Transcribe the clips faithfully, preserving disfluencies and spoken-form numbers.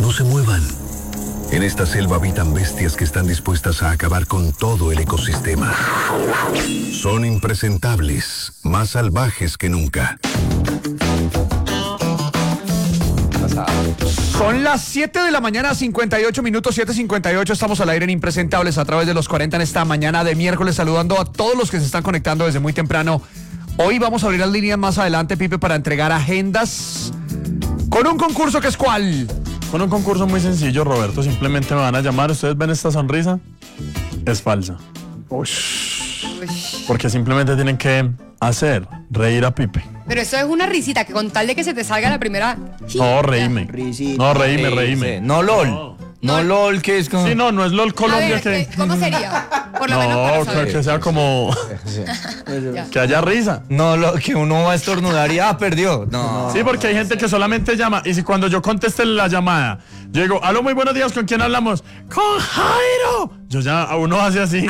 no se muevan. En esta selva habitan bestias que están dispuestas a acabar con todo el ecosistema. Son impresentables, más salvajes que nunca. Son las siete de la mañana, cincuenta y ocho minutos, siete cincuenta y ocho. Estamos al aire en Impresentables a través de los cuarenta en esta mañana de miércoles, saludando a todos los que se están conectando desde muy temprano. Hoy vamos a abrir las líneas más adelante, Pipe, para entregar agendas con un concurso que es ¿cuál? Con un concurso muy sencillo, Roberto. Simplemente me van a llamar. ¿Ustedes ven esta sonrisa? Es falsa. Ush. Porque simplemente tienen que hacer reír a Pipe. Pero eso es una risita, que con tal de que se te salga la primera... No, reíme. Risita. No, reíme, reíme. No LOL. No. No, No. LOL, que es como... Sí, no, no es LOL A Colombia ver, que... eh, ¿cómo sería? Por lo menos No, para creo saber. que sea como... Ya. que haya risa. No, lo, que uno va a estornudar y ah, perdió. No. Sí, porque hay gente que solamente llama. Y si cuando yo conteste la llamada, yo digo, aló, muy buenos días, ¿con quién hablamos? ¡Con Jairo! Yo ya, a uno hace así.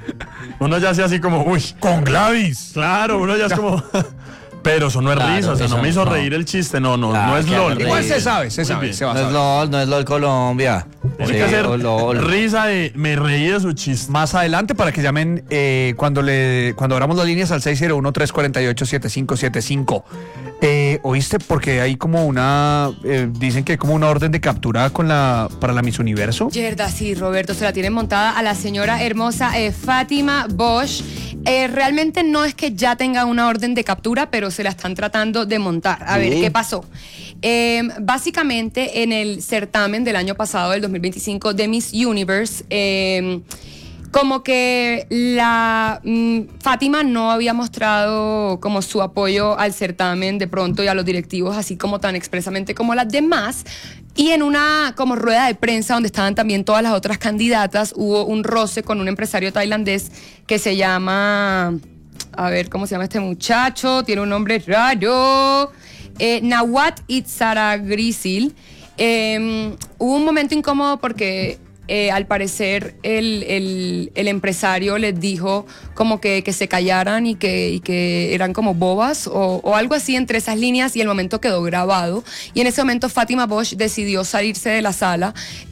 Uno ya hace así como, uy, con Gladys. Claro, uno ya es como... Pero eso no es Claro, risa, o sea, no eso me hizo no. reír el chiste, no, no, Claro, no es que LOL. haga Igual reír. se sabe, se Muy sabe, bien. se va a No es saber. LOL, no es LOL Colombia. Tiene Sí, que hacer o LOL. risa de me reí de su chiste. Más adelante para que llamen eh, cuando le cuando abramos las líneas al seis cero uno, tres cuatro ocho, siete cinco siete cinco. Eh, ¿Oíste? Porque hay como una... eh, dicen que hay como una orden de captura con la para la Miss Universo. Yerda, sí, Roberto, se la tienen montada a la señora hermosa eh, Fátima Bosch. Eh, realmente no es que ya tenga una orden de captura, pero se la están tratando de montar. A ver, Sí. ¿qué pasó? Eh, básicamente, en el certamen del año pasado, del dos mil veinticinco, de Miss Universe, eh, como que la mm, Fátima no había mostrado como su apoyo al certamen de pronto y a los directivos así como tan expresamente como las demás. Y en una como rueda de prensa donde estaban también todas las otras candidatas, hubo un roce con un empresario tailandés que se llama, a ver, ¿cómo se llama este muchacho? Tiene un nombre raro. Eh, Nawat Itzaragrisil. Eh, hubo un momento incómodo porque eh, al parecer el, el, el empresario les dijo como que, que se callaran y que, y que eran como bobas o, o algo así entre esas líneas, y el momento quedó grabado. Y en ese momento Fátima Bosch decidió salirse de la sala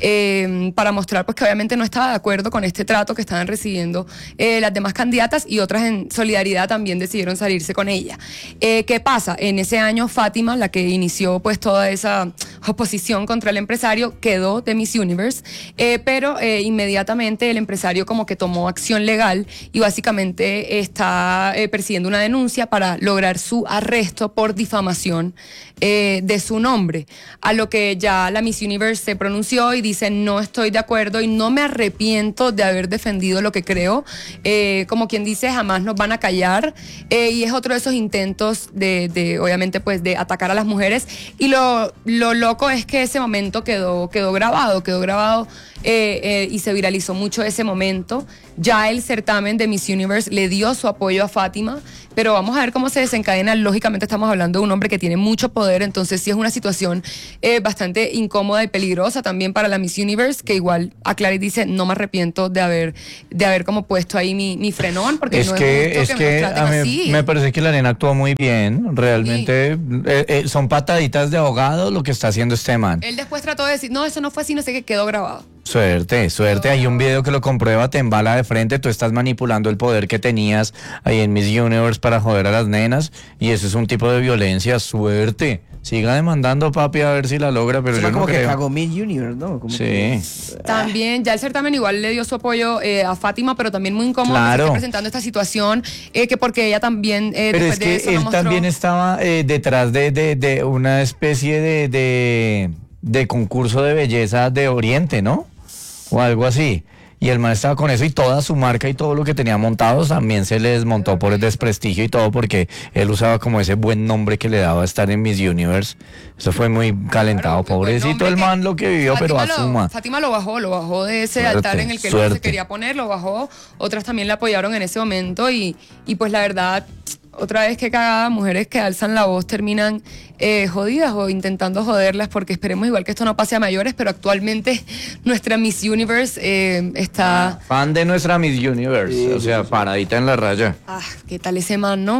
eh, para mostrar pues que obviamente no estaba de acuerdo con este trato que estaban recibiendo eh, las demás candidatas, y otras en solidaridad también decidieron salirse con ella. Eh, ¿Qué pasa? En ese año Fátima, la que inició pues toda esa oposición contra el empresario, quedó de Miss Universe, eh, pero eh, inmediatamente el empresario como que tomó acción legal y básicamente está eh, persiguiendo una denuncia para lograr su arresto por difamación eh, de su nombre, a lo que ya la Miss Universe se pronunció y dice: no estoy de acuerdo y no me arrepiento de haber defendido lo que creo, eh, como quien dice, jamás nos van a callar, eh, y es otro de esos intentos de, de obviamente pues de atacar a las mujeres. Y lo, lo loco es que ese momento quedó, quedó grabado, quedó grabado eh, eh, y se viralizó mucho ese momento. Ya el certamen de Miss Universe le dio su apoyo a Fátima, pero vamos a ver cómo se desencadena. Lógicamente estamos hablando de un hombre que tiene mucho poder, entonces sí es una situación eh, bastante incómoda y peligrosa también para la Miss Universe, que igual aclara y dice: no me arrepiento de haber, de haber como puesto ahí mi, mi frenón, porque Es no que, es es justo que, que me a traten mí así. me parece que la nena actuó muy bien. Realmente eh, eh, son pataditas de ahogado lo que está haciendo este man. Él después trató de decir: no, eso no fue así, no sé qué, quedó grabado. Suerte, suerte. Hay un video que lo comprueba, te embala de frente, tú estás manipulando el poder que tenías ahí en Miss Universe para joder a las nenas, y eso es un tipo de violencia. Suerte. Siga demandando, papi, a ver si la logra, pero yo no como que creo. cagó Miss Universe, ¿no? Como Sí. que- También, ya el certamen igual le dio su apoyo eh, a Fátima, pero también muy incómodo Claro. que se esté presentando esta situación, eh, que porque ella también eh, Pero después es de que eso él no mostró... también estaba eh, detrás de, de, de una especie de, de, de concurso de belleza de Oriente, ¿no? O algo así. Y el man estaba con eso, y toda su marca y todo lo que tenía montado también se le desmontó por el desprestigio y todo, porque él usaba como ese buen nombre que le daba estar en Miss Universe. Eso fue muy calentado. Claro, Pobrecito buen nombre el man que lo que vivió, pero Fátima lo- asuma. Fátima lo bajó, lo bajó de ese Suerte, altar en el que él no se suerte. quería poner, lo bajó. Otras también le apoyaron en ese momento, y, y pues la verdad, otra vez que cagada, mujeres que alzan la voz terminan eh, jodidas o intentando joderlas, porque esperemos igual que esto no pase a mayores, pero actualmente nuestra Miss Universe eh, está... Fan de nuestra Miss Universe, Sí, o sea, paradita en la raya. Ah, ¿qué tal ese man, no?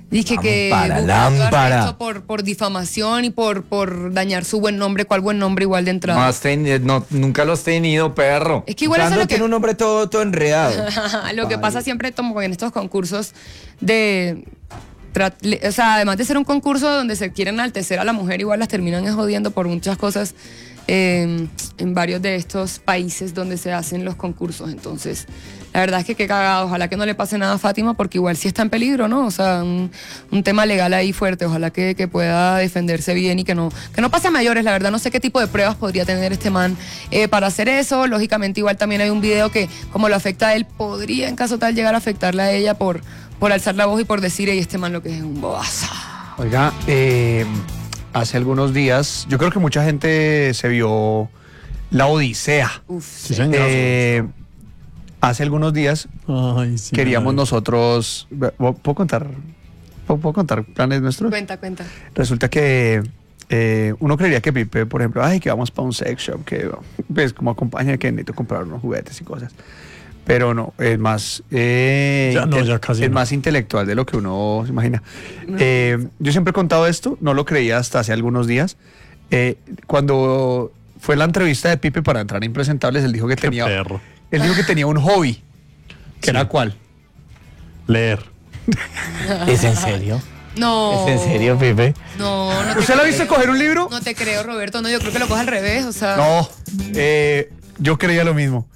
Dije que Lámpara, buscando lámpara. arresto por, por difamación y por, por dañar su buen nombre. ¿Cuál buen nombre igual de No entrada? has teni- no, nunca lo has tenido, perro. Es que igual eso es Sandro lo que... tiene un nombre todo, todo enredado. Lo que pasa siempre como en estos concursos de... tra- le- O sea, además de ser un concurso donde se quiere enaltecer a la mujer, igual las terminan jodiendo por muchas cosas eh, en varios de estos países donde se hacen los concursos. Entonces, la verdad es que qué cagado. Ojalá que no le pase nada a Fátima porque igual sí está en peligro, ¿no? O sea, un, un tema legal ahí fuerte. Ojalá que, que pueda defenderse bien y que no, que no pase a mayores. La verdad no sé qué tipo de pruebas podría tener este man eh, para hacer eso. Lógicamente igual también hay un video que como lo afecta a él, podría en caso tal llegar a afectarle a ella por, por alzar la voz y por decir, y este man lo que es un bobazo. Oiga, eh, hace algunos días, yo creo que mucha gente se vio La Odisea. Uf, Sí, señor. Eh, hace algunos días Ay, sí, queríamos ay. nosotros, ¿puedo contar? ¿Puedo, puedo contar planes nuestros? Cuenta, cuenta. Resulta que eh, uno creería que Pipe, por ejemplo, ay, que vamos para un sex shop, que pues como acompaña que necesito comprar unos juguetes y cosas. Pero no, es más, eh, Ya no, es, ya casi es no. más intelectual de lo que uno se imagina. Eh, yo siempre he contado esto, no lo creía hasta hace algunos días. Eh, cuando fue la entrevista de Pipe para entrar a Impresentables, él dijo que Qué tenía, perro. él dijo que tenía un hobby, que Sí. era cuál. Leer. ¿Es en serio? No. ¿Es en serio, Pipe? No, no te ¿Usted la creo. viste coger un libro? No te creo, Roberto. No, yo creo que lo coge al revés, o sea. No, eh, yo creía lo mismo.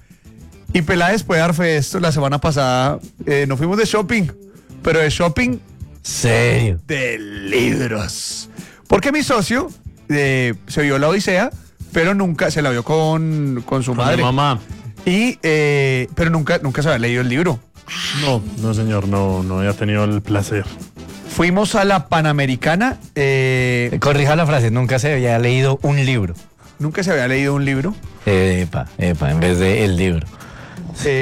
Y Peláez puede dar fe de esto. La semana pasada eh, nos fuimos de shopping, pero de shopping ¿Serio? de libros. Porque mi socio eh, se vio La Odisea, pero nunca se la vio con, con su Con madre. mi mamá. Y, eh, pero nunca, nunca se había leído el libro. No, no, señor, no, no había tenido el placer. Fuimos a la Panamericana. eh, Corrija la frase, nunca se había leído un libro. nunca se había leído un libro. Epa, epa, en vez de el libro. Eh,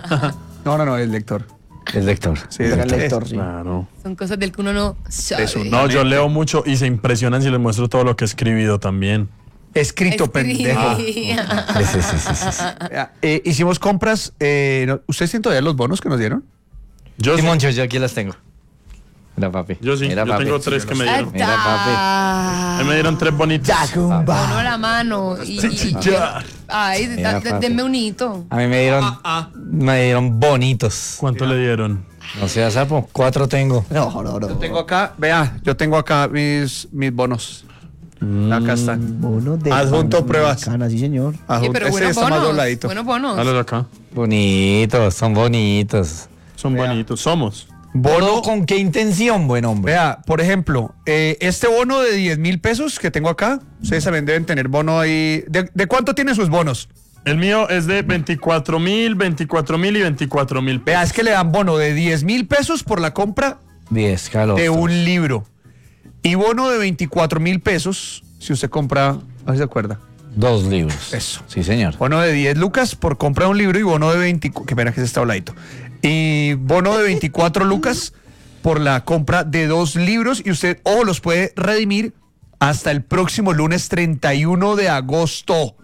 no, no, no, el lector. El lector. Sí, Era es- el lector, sí. Claro. Son cosas del que uno no sabe. Eso, No, yo leo mucho y se impresionan si les muestro todo lo que he escribido también. Escrito, pendejo. Escribí. Sí, sí, sí, sí, sí. Eh, hicimos compras. Eh, no- ¿Ustedes tienen todavía los bonos que nos dieron? Yo sí, Simón, yo, yo aquí las tengo. Mira, papi. yo sí, Mira, yo papi. tengo tres que me dieron. Mira, papi. Ah, Ahí me dieron tres bonitos. Bono la mano. Y, y- Ya. ay, da- Mira, da- papi. denme un hito. A mí me dieron, me dieron bonitos. ¿Cuánto le dieron? No sea sapo, cuatro tengo. No, no, no. Yo tengo acá, vea, yo tengo acá mis, mis bonos. Acá están. Bono de Adjunto pruebas. Panamericana, sí, señor. Adjunto- Oye, pero ese buenos está más bonos. dobladito. Buenos bonos. Dale de acá. Bonitos, son bonitos. Son bonitos. Somos. ¿Bono con qué intención, buen hombre? Vea, por ejemplo, eh, este bono de diez mil pesos que tengo acá, ustedes también deben tener bono ahí. ¿De, de cuánto tienen sus bonos? El mío es de veinticuatro mil, veinticuatro mil y veinticuatro mil. Vea, es que le dan bono de diez mil pesos por la compra Diez, Carlos. de un libro. Y bono de veinticuatro mil pesos si usted compra, a ver si se acuerda. Dos libros. Eso. Sí, señor. Bono de diez lucas por compra de un libro y bono de veinticuatro, que pena que se está habladito. Y bono de veinticuatro lucas por la compra de dos libros y usted, ojo, los puede redimir hasta el próximo lunes treinta y uno de agosto.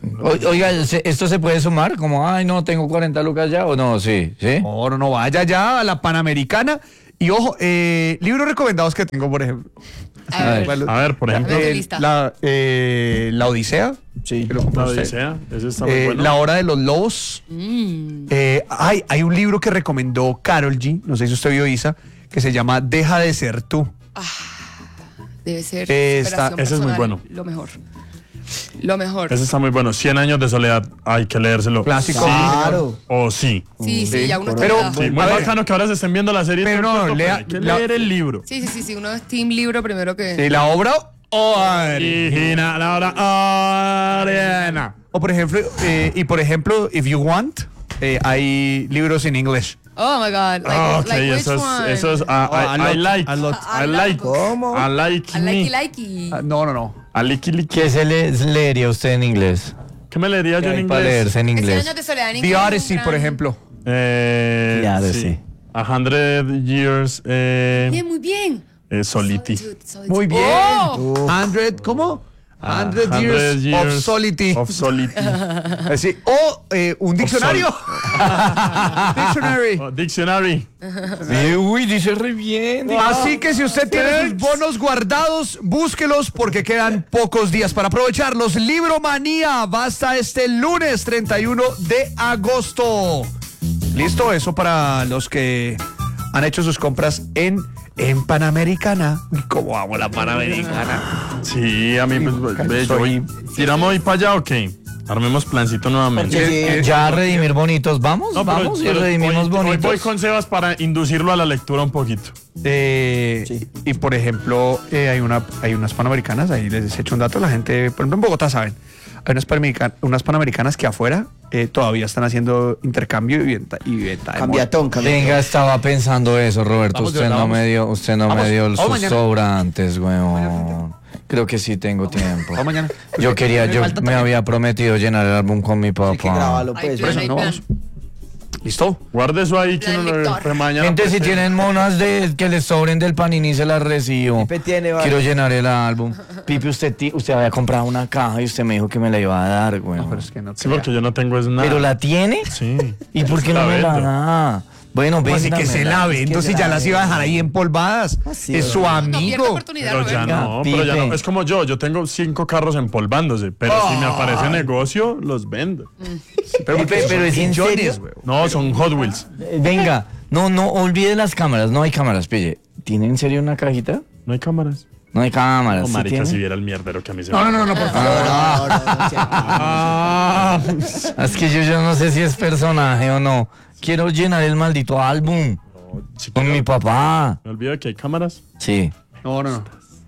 O- Oiga, ¿se- ¿esto se puede sumar? Como, ay, no, tengo cuarenta lucas ya, o no, sí, ¿sí? No, no, no, vaya ya a la Panamericana. Y ojo, eh, libros recomendados que tengo, por ejemplo. A ver. ver. A ver, por ejemplo, Dame tu Eh, lista. la, eh, la Odisea. Sí. que lo compró la usted. Odisea. Ese está muy Eh, bueno. La Hora de los Lobos. Mm. Eh, hay, hay un libro que recomendó Carol G, no sé si usted vio, Isa, que se llama Deja de ser tú. Debe ser Eh, superación está- ese es muy personal, bueno. Lo mejor. Lo mejor. Ese está muy bueno. cien años de soledad. Hay que leérselo. Clásico. Sí. Claro. O sí. Sí, sí, ya uno Pero- está. Sí, muy A ver. bacano que ahora se estén viendo la serie. Pero todo el no, tiempo, lea- hay que la- leer el libro. Sí, sí, sí, sí, uno es team libro primero que... Sí, la obra original. Original, ahora Ariana. O por ejemplo, eh, y por ejemplo, if you want, eh, hay libros en inglés. Oh my God. Like, Ah, ok, like which eso es, one? eso es, I, Oh, I, a I lot, like, a lot. I like, ¿Cómo? I like I me. likey, likey. Ah, no, no, no. I like, like. ¿Qué se le leería usted en inglés? ¿Qué me leería yo en Para inglés? leerse en Cien inglés. años de soledad en The inglés, Odyssey, un por gran- ejemplo. Eh, Ya, de sí. sí. A hundred years, eh, Bien, muy bien. eh, Soliti. Solitude, solitude. Muy bien. Oh. Hundred, ¿cómo? Ah, Hundred years, of solity. Of solity. Así, o eh, un diccionario. Dictionary. Oh, dictionary. Sí, uy, dice re bien. Así que si usted tiene sus bonos guardados, búsquelos porque quedan pocos días para aprovecharlos. Libromanía va hasta este lunes treinta y uno de agosto. Listo, eso para los que han hecho sus compras en, en Panamericana. ¿Cómo amo la Panamericana? Sí, a mí, pues, ve, yo voy- ¿tiramos ahí para allá o qué? Armemos plancito nuevamente. Sí. Ya a redimir bonitos, vamos, No, pero- vamos y pero redimimos hoy- hoy bonitos. voy con Sebas para inducirlo a la lectura un poquito. Eh, Sí. Y por ejemplo, eh, hay, una, hay unas panamericanas, ahí les he hecho un dato, la gente, por ejemplo en Bogotá saben, hay unas, panamerica- unas panamericanas que afuera eh, todavía están haciendo intercambio y venta. Y venta de Cambiatón, cambiatón. Venga, estaba pensando eso, Roberto. Vamos, de usted verdad, no vamos. me dio, usted no Vamos, me dio vamos sus mañana. sobrantes, weón. Creo que sí tengo tiempo. Vamos mañana. Yo quería, yo me había prometido llenar el álbum con mi Hay que papá. grabarlo, Hay pues. plan, eso hay no plan. vamos. ¿Listo? Guarde eso ahí que Plan uno lo lector. pues, mañana. Gente, pues, si eh, tienen monas de que les sobren del Panini, se las recibo. Pipe tiene, vale. Quiero llenar el álbum. Pipe, usted, ti- usted había comprado una caja y usted me dijo que me la iba a dar, güey. No, pero es que no. Sí, porque yo no tengo es nada. ¿Pero la tiene? Sí. ¿Y por qué La no me la vendo. da? Bueno, ¿Cómo así que véndamela. se la vendo es que si se ya la las iba a dejar ahí empolvadas? Así Es es. su No, No pierde amigo. oportunidad, Pero ya Roberto. no, pero ya Pipe. no. Es como yo, yo tengo cinco carros empolvándose, pero si me aparece negocio, los vendo. Pero, Pipe, pero es en millones, serio. güey. No, son Hot Wheels. Eh, Venga, no, no, olvide las cámaras. No hay cámaras, pille. ¿Tiene en serio una cajita? No hay cámaras. No hay cámaras. No, ¿sí marica, tiene? si viera el mierdero que a mí se No, me... no, no, no, por favor. No, no, no, no, sí. Ah, Es que yo, yo no sé si es personaje o no. Quiero llenar el maldito álbum si con quiero- mi papá. Me olvido que hay cámaras. Sí. No, no, no.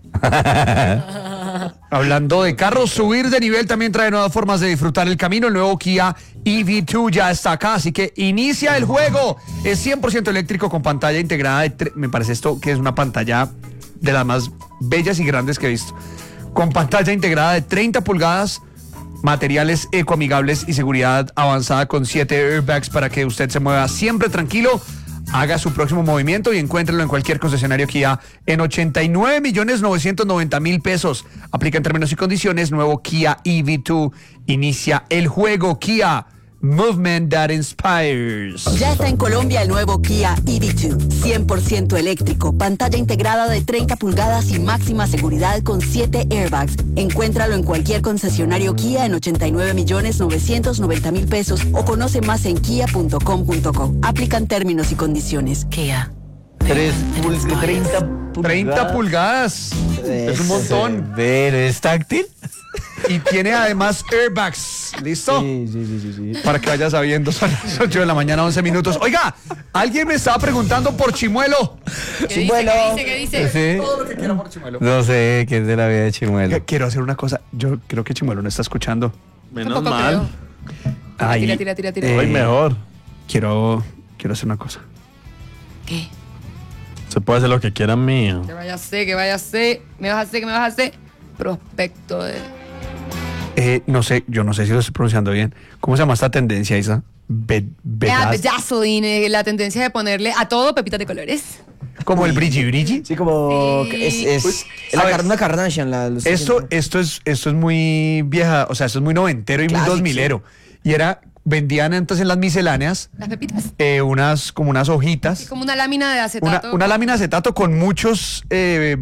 Hablando de carros, subir de nivel también trae nuevas formas de disfrutar el camino. El nuevo Kia E V dos ya está acá, así que inicia el juego. Es cien por ciento eléctrico con pantalla integrada de... tre- Me parece esto que es una pantalla de las más bellas y grandes que he visto. Con pantalla integrada de treinta pulgadas, materiales ecoamigables y seguridad avanzada con siete airbags para que usted se mueva siempre tranquilo. Haga su próximo movimiento y encuéntrelo en cualquier concesionario Kia en ochenta y nueve millones novecientos noventa mil pesos. Aplica en términos y condiciones. Nuevo Kia E V dos. Inicia el juego. Kia, movement that inspires. Ya está en Colombia el nuevo Kia E V dos, cien por ciento eléctrico, pantalla integrada de treinta pulgadas y máxima seguridad con siete airbags. Encuéntralo en cualquier concesionario Kia en ochenta y nueve millones novecientos noventa mil pesos o conoce más en kia punto com punto co. Aplican términos y condiciones. Kia. Tres, pul- treinta pulgadas. treinta pulgadas. Es un montón. Pero es táctil. Y tiene además airbags. ¿Listo? Sí, sí, sí, sí, sí. Para que vaya sabiendo, son las ocho de la mañana, once minutos. Oiga, alguien me estaba preguntando por Chimuelo. ¿Qué dice? Bueno. ¿Qué dice? ¿Qué dice? Sí. Todo lo que quiera por Chimuelo. No sé qué es de la vida de Chimuelo. Quiero hacer una cosa. Yo creo que Chimuelo no está escuchando. Menos Tampoco mal. creo. Ay, Tira, tira, tira, tira. eh, Hoy mejor. Quiero, quiero hacer una cosa. ¿Qué? Se puede hacer lo que quiera mío. Que vaya a ser, que vaya a ser. ¿Me vas a hacer, que me vas a hacer? Prospecto de... Eh, no sé, yo no sé si lo estoy pronunciando bien. ¿Cómo se llama esta tendencia, Isa? Be- Ah, bedaz- bedazzling, eh, la tendencia de ponerle a todo pepitas de colores. Como el brilli brilli. Sí, como. Sí. Es, es, Pues, es la a ver, car- una Kardashian. La, los- Esto, esto, es, esto es muy vieja, o sea, esto es muy noventero y muy Clásico, dos milero. Y era, vendían antes en las misceláneas Las pepitas. eh, unas, como unas hojitas. Como una lámina de Una, acetato. una lámina de acetato con muchos eh,